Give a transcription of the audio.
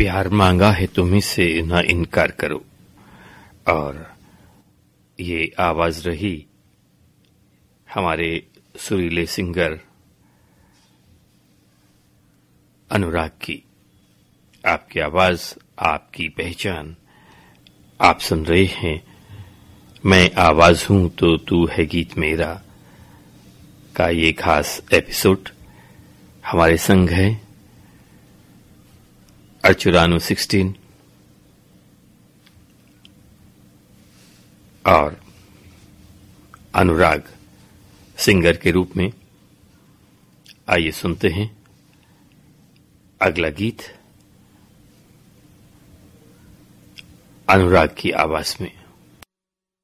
प्यार मांगा है तुम्ही से न इनकार करो। और ये आवाज रही हमारे सुरीले सिंगर अनुराग की। आपकी आवाज, आपकी पहचान। आप सुन रहे हैं मैं आवाज हूं तो तू है गीत मेरा का ये खास एपिसोड। हमारे संग है अर्चुरानो 16 और अनुराग सिंगर के रूप में। आइए सुनते हैं अगला गीत अनुराग की आवाज में।